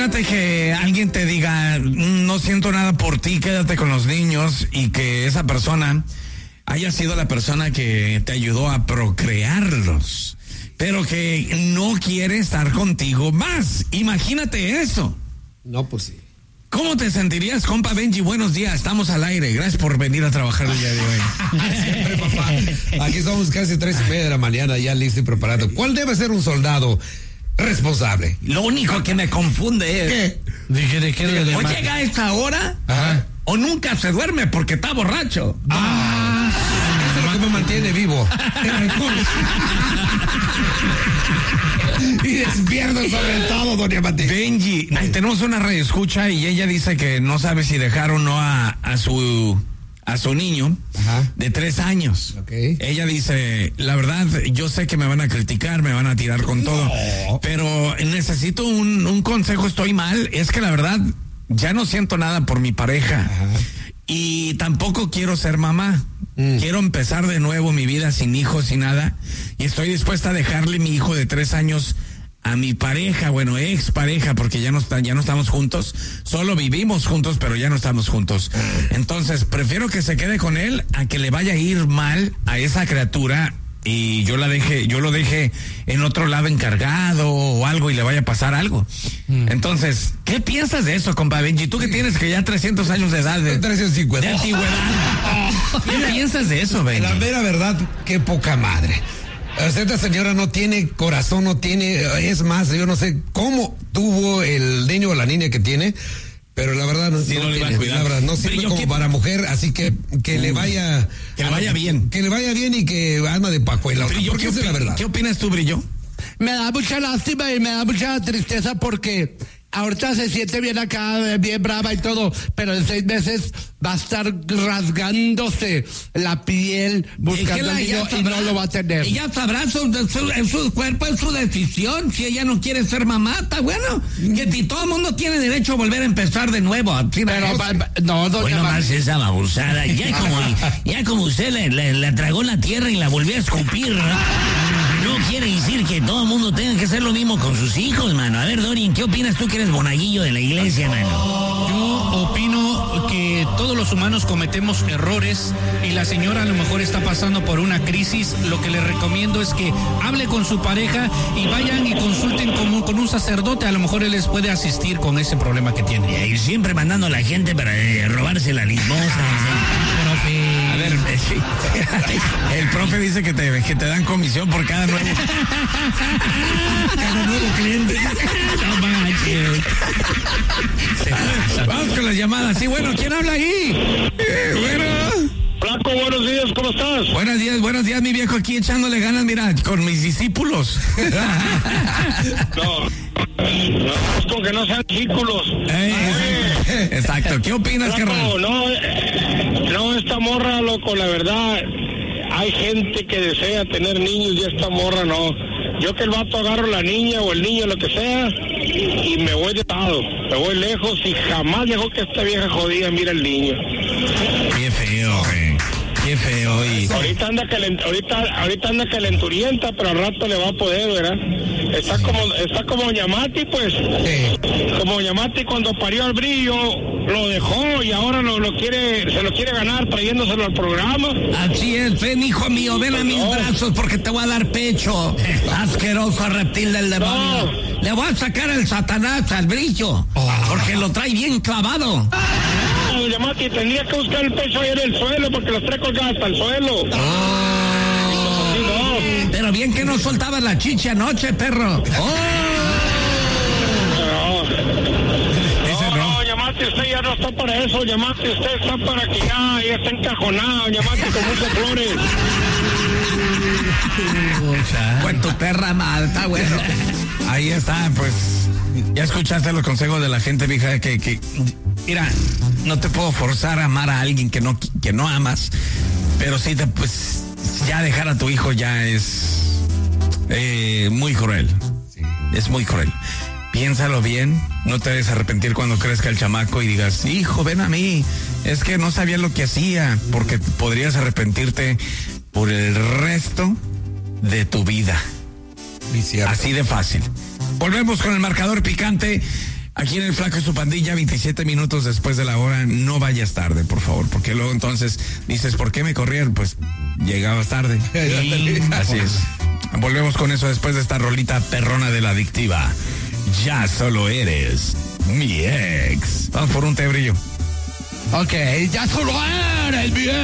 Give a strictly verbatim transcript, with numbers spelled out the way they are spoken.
imagínate que alguien te diga, no siento nada por ti, quédate con los niños, y que esa persona haya sido la persona que te ayudó a procrearlos, pero que no quiere estar contigo más. Imagínate eso. No, pues sí. ¿Cómo te sentirías, compa Benji? Buenos días, estamos al aire. Gracias por venir a trabajar el día de hoy. Siempre, papá. Aquí somos casi tres y media de la mañana, ya listo y preparado. ¿Cuál debe ser un soldado responsable? Lo único que me confunde es... ¿Qué? Dije, ¿de qué? ¿O llega a esta hora? Ajá. ¿O nunca se duerme porque está borracho? Ah, eso es lo que me mantiene vivo. Y despierto sobre todo, doña Mati. Benji, ahí tenemos una radioescucha y ella dice que no sabe si dejar o no a, a su a su niño. Ajá. De tres años. Okay. Ella dice, la verdad, yo sé que me van a criticar, me van a tirar con no. todo, pero necesito un, un consejo, estoy mal. Es que la verdad, ya no siento nada por mi pareja. Ajá. Y tampoco quiero ser mamá. Mm. Quiero empezar de nuevo mi vida sin hijos, sin nada. Y estoy dispuesta a dejarle mi hijo de tres años a mi pareja, bueno, ex pareja, porque ya no está, ya no estamos juntos. Solo vivimos juntos, pero ya no estamos juntos. Entonces, prefiero que se quede con él a que le vaya a ir mal a esa criatura y yo la deje, yo lo deje en otro lado encargado o algo y le vaya a pasar algo. Mm. Entonces, ¿qué piensas de eso, compa Benji? Tú que tienes que ya trescientos años de edad, de, trescientos cincuenta. de antigüedad. ¿Qué piensas de eso, Benji? La mera verdad, qué poca madre. Esta señora no tiene corazón, no tiene, es más, yo no sé cómo tuvo el niño o la niña que tiene, pero la verdad no, sí, no, no, tiene, le la verdad, no sirve como para mujer, así que que uh, le vaya que le vaya bien, que le vaya bien y que alma de pajuela, porque esa es la verdad. ¿Qué opinas tú, Brillo? Me da mucha lástima y me da mucha tristeza porque ahorita se siente bien acá, bien brava y todo, pero en seis meses va a estar rasgándose la piel buscando al niño y no lo va a tener. Ella sabrá su, su, su cuerpo, es su decisión. Si ella no quiere ser mamá, está bueno. Que si todo el mundo tiene derecho a volver a empezar de nuevo. Pero, no, no, bueno, más esa babosada. Ya como, ya como usted le, le, le tragó la tierra y la volvió a escupir, ¿no? No quiere decir que todo el mundo tenga que hacer lo mismo con sus hijos, mano. A ver, Dorian, ¿qué opinas tú que eres monaguillo de la iglesia, mano? Yo opino que todos los humanos cometemos errores y la señora a lo mejor está pasando por una crisis. Lo que le recomiendo es que hable con su pareja y vayan y consulten con un, con un sacerdote. A lo mejor él les puede asistir con ese problema que tiene. Y siempre mandando a la gente para eh, robarse la limosna. Profe. A ver, eh, sí. El profe dice que te, que te dan comisión por cada nuevo, cada nuevo cliente. No manches. Vamos con las llamadas. Sí, bueno, ¿quién habla ahí? Eh, bueno. Flaco, buenos días, ¿cómo estás? Buenos días, buenos días, mi viejo, aquí echándole ganas, mira, con mis discípulos. No, no, es con que no sean discípulos. Eh, exacto. exacto, ¿qué opinas, Flaco, carnal? no, no, esta morra, loco, la verdad, hay gente que desea tener niños y esta morra no. Yo que el vato agarro la niña o el niño, lo que sea, y me voy de lado, me voy lejos y jamás dejo que esta vieja jodida mire al niño. Qué feo, güey. Qué feo. Y... Ahorita anda calent, ahorita, ahorita anda calenturienta, pero al rato le va a poder, ¿verdad? Está como, está como Yamati, pues. Sí. Como Yamati cuando parió al Brillo, lo dejó y ahora lo, lo quiere, se lo quiere ganar trayéndoselo al programa. Así es, ven, hijo mío, ven a mis no. brazos porque te voy a dar pecho. Asqueroso reptil del demonio. No. Le voy a sacar el Satanás al Brillo, oh. porque lo trae bien clavado. No, Yamati, tendría que buscar el pecho ahí en el suelo porque los trae colgados hasta el suelo. Oh. No. Pero bien que no soltabas la chicha anoche, perro. Oh. No. No, no, Yamati, usted ya no está para eso, Yamati, usted está para que ya, ya está encajonado, Yamati, con muchas flores. Con tu perra mal, está bueno. Ahí está, pues, ya escuchaste los consejos de la gente, vieja, que, que, mira, no te puedo forzar a amar a alguien que no, que no amas, pero sí te, pues, ya dejar a tu hijo ya es eh, muy cruel, sí. Es muy cruel. Piénsalo bien, no te debes arrepentir cuando crezca el chamaco y digas, hijo, ven a mí, es que no sabía lo que hacía, porque podrías arrepentirte por el resto de tu vida. Así de fácil. Volvemos con el marcador picante. Aquí en el Flaco y su pandilla, veintisiete minutos después de la hora, no vayas tarde, por favor, porque luego entonces dices, ¿por qué me corrieron? Pues llegabas tarde. Así es. Volvemos con eso después de esta rolita perrona de la adictiva. Ya solo eres mi ex. Vamos por un té, Brillo. Ok, ya solo eres mi ex.